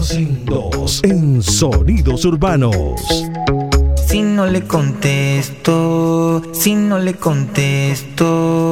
Sin dos en Sonidos Urbanos. Si no le contesto, si no le contesto,